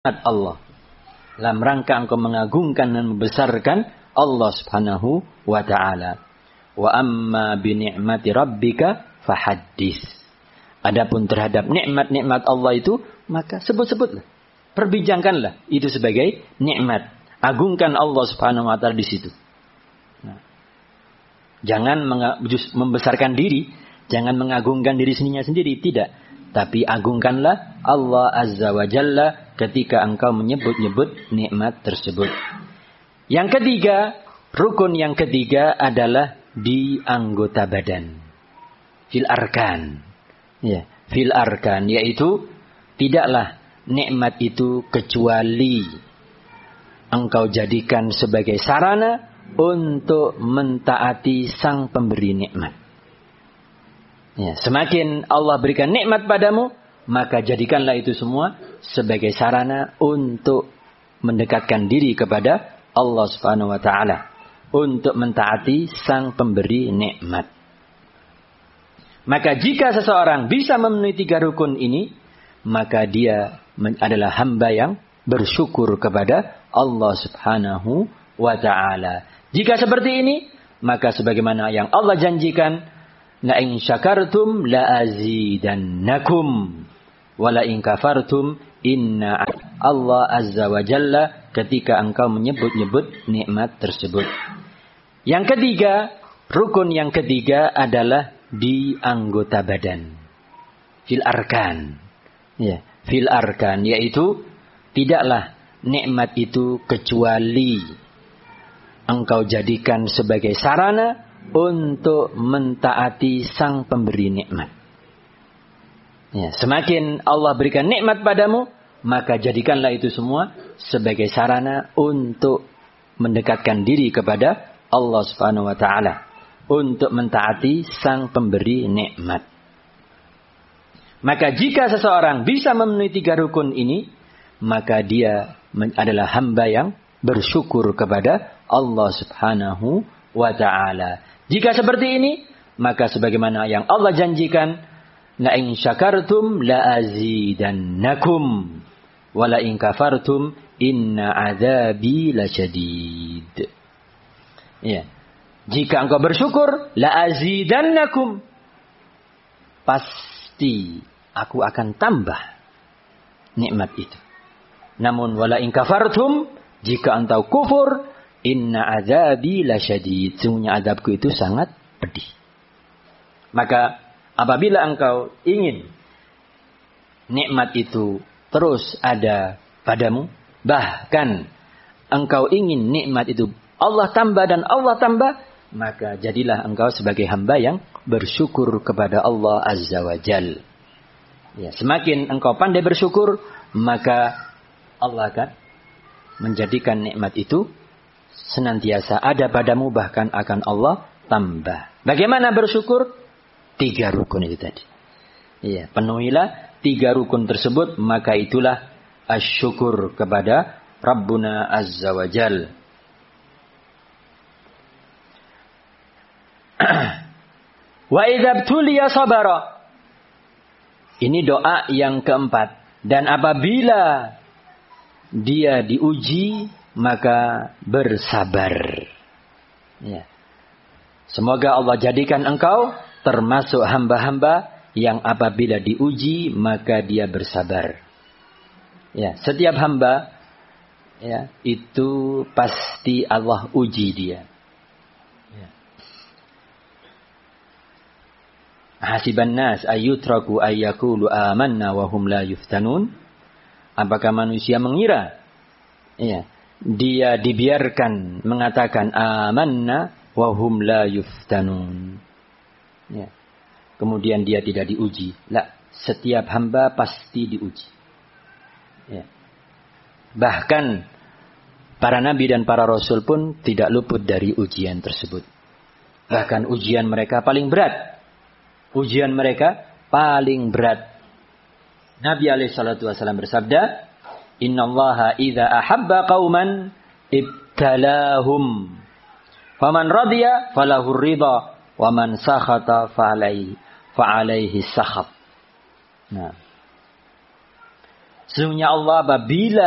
Allah. Dalam rangka engkau mengagungkan dan membesarkan Allah Subhanahu wa ta'ala. Wa amma bi ni'mati rabbika fahaddits. Adapun terhadap nikmat-nikmat Allah itu, maka sebut-sebutlah. Perbincangkanlah itu sebagai nikmat. Agungkan Allah Subhanahu wa ta'ala di situ. Nah, jangan membesarkan diri, jangan mengagungkan diri sendiri, tidak. Tapi agungkanlah Allah Azza wa Jalla ketika engkau menyebut-nyebut nikmat tersebut. Yang ketiga, rukun yang ketiga adalah di anggota badan. Fil arkan. Ya, fil arkan, yaitu tidaklah nikmat itu kecuali engkau jadikan sebagai sarana untuk mentaati sang pemberi nikmat. Ya, semakin Allah berikan nikmat padamu, maka jadikanlah itu semua sebagai sarana untuk mendekatkan diri kepada Allah Subhanahu wa ta'ala. Untuk mentaati sang pemberi nikmat. Maka jika seseorang bisa memenuhi 3 rukun ini, maka dia adalah hamba yang bersyukur kepada Allah Subhanahu wa ta'ala. Jika seperti ini, maka sebagaimana yang Allah janjikan, la in syakartum la azidannakum wa la in kafartum inna Allah Azza wa Jalla ketika engkau menyebut-nyebut nikmat tersebut. Yang ketiga, rukun yang ketiga adalah di anggota badan. Fil arkan. Ya, fil arkan, yaitu tidaklah nikmat itu kecuali engkau jadikan sebagai sarana untuk mentaati sang pemberi nikmat. Ya, semakin Allah berikan nikmat padamu, maka jadikanlah itu semua sebagai sarana untuk mendekatkan diri kepada Allah Subhanahu wa ta'ala. Untuk mentaati sang pemberi nikmat. Maka jika seseorang bisa memenuhi 3 rukun ini, maka dia adalah hamba yang bersyukur kepada Allah Subhanahu wa ta'ala. Jika seperti ini, maka sebagaimana yang Allah janjikan, la in syakartum la azidannakum wa la in kafartum inna adzabi lasyadid. Ya. Jika engkau bersyukur, la azidannakum, pasti aku akan tambah nikmat itu. Namun wala in kafartum, jika engkau kufur, inna adzabi lasyadid, sungguhnya azabku itu sangat pedih. Maka apabila engkau ingin nikmat itu terus ada padamu, bahkan engkau ingin nikmat itu Allah tambah dan Allah tambah, maka jadilah engkau sebagai hamba yang bersyukur kepada Allah Azza wa Jal. Ya, semakin engkau pandai bersyukur, maka Allah akan menjadikan nikmat itu senantiasa ada padamu, bahkan akan Allah tambah. Bagaimana bersyukur? 3 rukun itu tadi. Ya, penuhilah 3 rukun tersebut, maka itulah asyukur kepada Rabbuna Azza wa Jal. Wa idza btuliya sabara. Ini doa yang keempat. Dan apabila dia diuji, maka bersabar. Ya. Semoga Allah jadikan engkau termasuk hamba-hamba yang apabila diuji, maka dia bersabar. Ya, setiap hamba ya, itu pasti Allah uji dia. Hasiban nas ayyutraku ayyakulu amanna wa hum la yuftanun. Apakah manusia mengira ya, dia dibiarkan mengatakan amanna wa hum la yuftanun. Ya. Kemudian dia tidak diuji. La, setiap hamba pasti diuji. Ya. Bahkan para nabi dan para rasul pun tidak luput dari ujian tersebut. Bahkan ujian mereka paling berat. Ujian mereka paling berat. Nabi alaihissalatu wassalam bersabda, Innallaha idza ahabba qauman ibtalahum. Faman radiya falahu ridha, wa man sakhata fa'alaihi sakhat. Nah. Sesungguhnya Allah apabila